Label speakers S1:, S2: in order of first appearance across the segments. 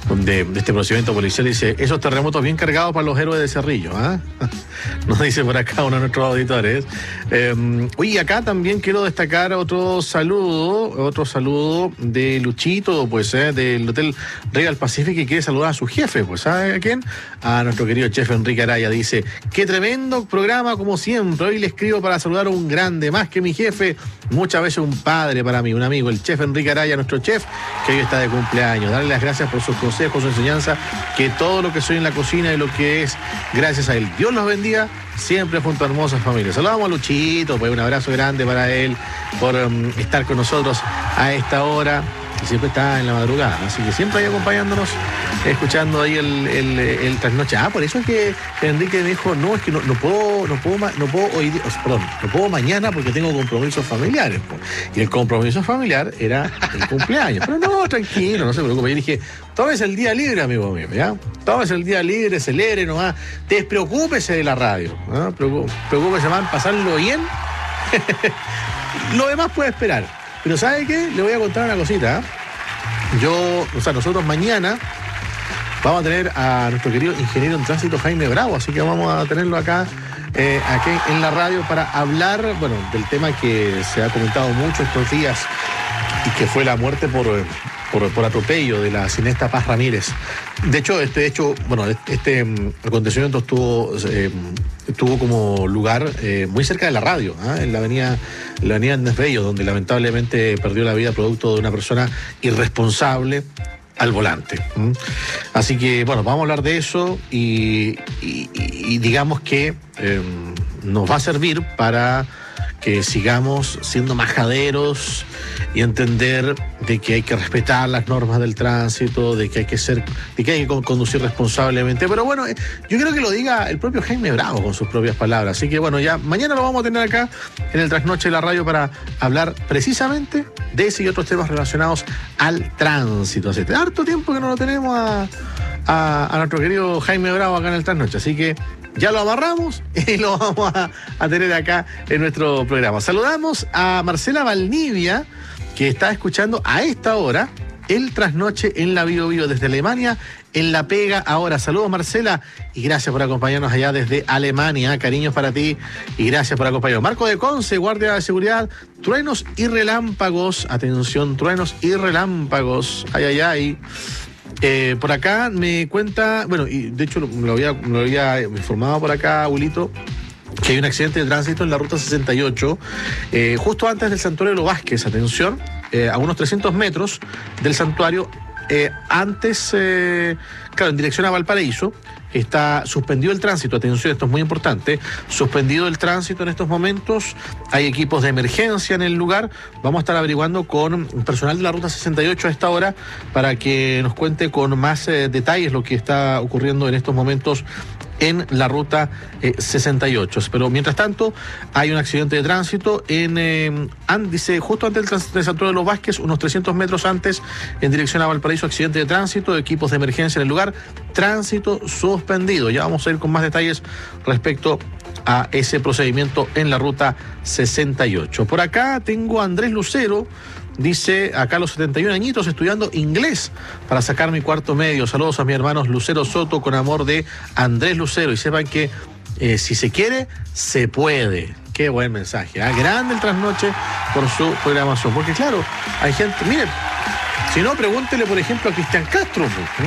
S1: de este procedimiento policial, dice, esos terremotos bien cargados para los héroes de Cerrillo, ¿ah? Nos dice por acá uno de nuestros auditores. Oye, acá también quiero destacar otro saludo de Luchito, pues, del Hotel Regal Pacific, que quiere saludar a su jefe, pues, ¿sabe a quién? A nuestro querido chef Enrique Araya. Dice, qué tremendo programa como siempre, hoy le escribo para saludar a un grande, más que mi jefe, muchas veces un padre para mí, un amigo, el chef Enrique Araya, nuestro chef, que hoy está de cumpleaños. Darle las gracias por sus consejos, su enseñanza, que todo lo que soy en la cocina y lo que es gracias a él. Dios los bendiga siempre junto a hermosas familias. Saludamos a Luchito, pues un abrazo grande para él por estar con nosotros a esta hora. Y siempre está en la madrugada, así que siempre ahí acompañándonos, escuchando ahí el trasnoche. Por eso es que Enrique me dijo, no, es que no puedo hoy, perdón, no puedo mañana porque tengo compromisos familiares. Y el compromiso familiar era el cumpleaños. Pero no, tranquilo, no se preocupe. Yo dije, tómese el día libre, amigo mío, ¿ya? Tómese el día libre, celere nomás, despreocúpese de la radio, ¿no? Preocúpese más en pasarlo bien. Lo demás puede esperar. Pero ¿sabe qué? Le voy a contar una cosita. Nosotros mañana vamos a tener a nuestro querido ingeniero en tránsito Jaime Bravo, así que vamos a tenerlo acá en la radio para hablar, del tema que se ha comentado mucho estos días y que fue la muerte por atropello de la cineasta Paz Ramírez. De hecho, este acontecimiento tuvo como lugar muy cerca de la radio, en la avenida Andrés Bello, donde lamentablemente perdió la vida producto de una persona irresponsable al volante. Así que, vamos a hablar de eso y digamos que nos va a servir para que sigamos siendo majaderos y entender de que hay que respetar las normas del tránsito, de que hay que conducir responsablemente. Pero bueno, yo creo que lo diga el propio Jaime Bravo con sus propias palabras. Así que ya mañana lo vamos a tener acá en el Trasnoche de la Radio para hablar precisamente de ese y otros temas relacionados al tránsito. Hace harto tiempo que no lo tenemos a nuestro querido Jaime Bravo acá en el Trasnoche. Así que ya lo amarramos y lo vamos a tener acá en nuestro programa. Saludamos a Marcela Valdivia, que está escuchando a esta hora el Trasnoche en la Bio Bio desde Alemania, en La Pega ahora. Saludos, Marcela, y gracias por acompañarnos allá desde Alemania. Cariños para ti y gracias por acompañarnos. Marco de Conce, guardia de seguridad, truenos y relámpagos. Atención, truenos y relámpagos. Ay. Por acá me cuenta, y de hecho lo había informado por acá, abuelito, que hay un accidente de tránsito en la ruta 68, justo antes del santuario de los Vázquez, atención, a unos 300 metros del santuario, en dirección a Valparaíso. Está suspendido el tránsito, atención, esto es muy importante, suspendido el tránsito en estos momentos, hay equipos de emergencia en el lugar, vamos a estar averiguando con personal de la Ruta 68 a esta hora para que nos cuente con más detalles lo que está ocurriendo en estos momentos en la Ruta 68. Pero mientras tanto, hay un accidente de tránsito dice, justo antes del santuario de los Vázquez, unos 300 metros antes, en dirección a Valparaíso, accidente de tránsito, equipos de emergencia en el lugar, tránsito suspendido. Ya vamos a ir con más detalles respecto a ese procedimiento en la Ruta 68. Por acá tengo a Andrés Lucero. Dice, acá a los 71 añitos, estudiando inglés para sacar mi cuarto medio. Saludos a mis hermanos Lucero Soto, con amor, de Andrés Lucero. Y sepan que si se quiere, se puede. Qué buen mensaje. Grande el Trasnoche por su programación. Porque claro, hay gente, miren, si no, pregúntele por ejemplo a Cristian Castro,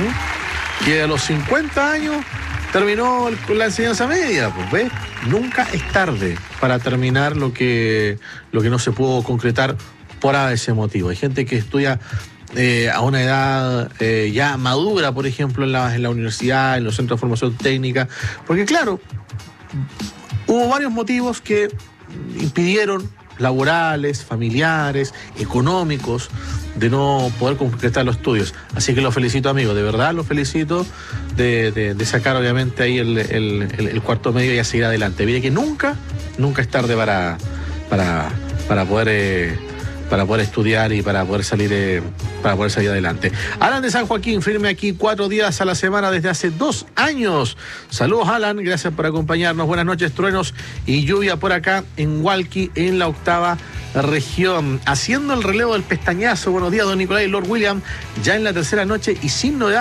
S1: que a los 50 años terminó la enseñanza media. ¿Ves? Nunca es tarde para terminar lo que no se pudo concretar por ese motivo. Hay gente que estudia a una edad ya madura, por ejemplo, en la universidad, en los centros de formación técnica, porque claro, hubo varios motivos que impidieron, laborales, familiares, económicos, de no poder concretar los estudios. Así que lo felicito, amigo, de verdad lo felicito de sacar obviamente ahí el cuarto medio y a seguir adelante. Mire que nunca es tarde para poder estudiar y para poder salir adelante. Alan de San Joaquín, firme aquí 4 días a la semana desde hace 2 años. Saludos, Alan, gracias por acompañarnos. Buenas noches, truenos y lluvia por acá en Hualqui, en la 8ª región. Haciendo el relevo del pestañazo. Buenos días, don Nicolás y Lord William, ya en la 3ª noche y sin novedad